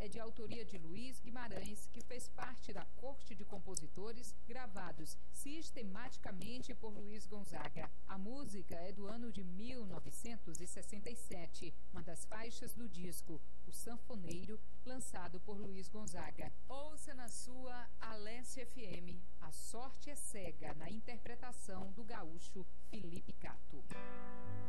é de autoria de Luiz Guimarães, que fez parte da corte de compositores gravados sistematicamente por Luiz Gonzaga. A música é do ano de 1967, uma das faixas do disco O Sanfoneiro, lançado por Luiz Gonzaga. Ouça na sua Alesse FM. A sorte é cega, na interpretação do gaúcho Felipe Cato.